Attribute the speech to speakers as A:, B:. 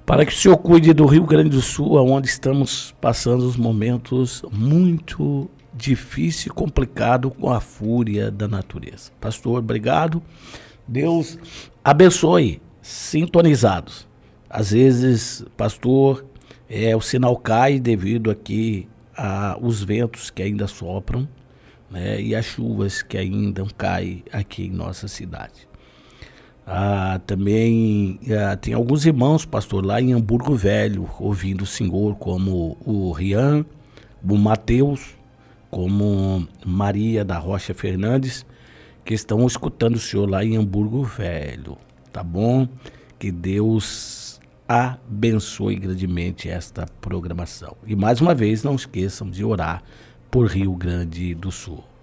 A: para que o Senhor cuide do Rio Grande do Sul, onde estamos passando os momentos muito difíceis e complicados com a fúria da natureza. Pastor, obrigado. Deus abençoe, sintonizados. Às vezes, pastor, o sinal cai devido aqui aos ventos que ainda sopram, né, e as chuvas que ainda caem aqui em nossa cidade. Também tem alguns irmãos, pastor, lá em Hamburgo Velho, ouvindo o Senhor, como o Rian, o Mateus, como Maria da Rocha Fernandes, que estão escutando o Senhor lá em Hamburgo Velho, tá bom? Que Deus abençoe grandemente esta programação. E mais uma vez, não esqueçam de orar por Rio Grande do Sul.